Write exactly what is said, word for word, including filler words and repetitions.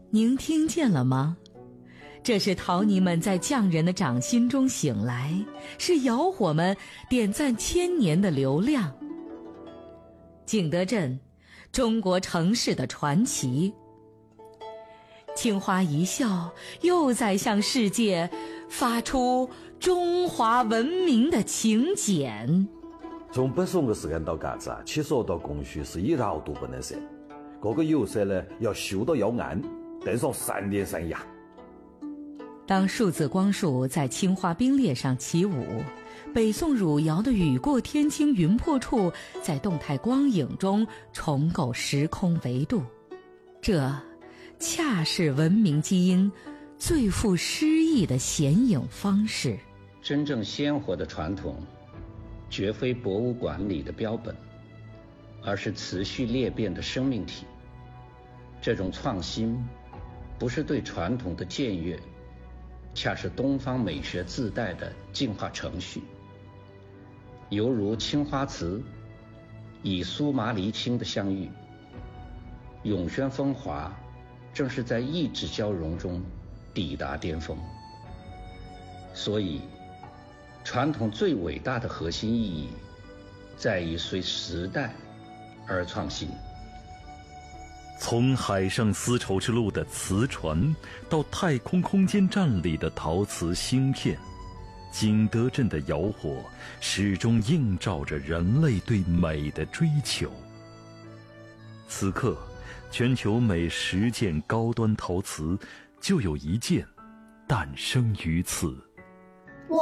您听见了吗？这是陶泥们在匠人的掌心中醒来，是窑火们点赞千年的流量。景德镇，中国城市的传奇。青花一笑，又在向世界发出中华文明的请柬。 从北宋的时间到嘎子啊，七十二道工序是一道都不能少。这个釉色呢，要修到要暗，等上三天三夜。 当数字光束在青花冰裂上起舞，北宋汝窑的雨过天青云破处在动态光影中重构时空维度，这恰是文明基因最富诗意的显影方式。 真正鲜活的传统绝非博物馆里的标本，而是持续裂变的生命体。这种创新不是对传统的僭越，恰是东方美学自带的进化程序。犹如青花瓷以苏麻离青的相遇，永宣风华正是在意志交融中抵达巅峰。所以传统最伟大的核心意义在于随时代而创新。 从海上丝绸之路的瓷船到太空空间站里的陶瓷芯片，景德镇的窑火始终映照着人类对美的追求。此刻全球每十件高端陶瓷就有一件诞生于此。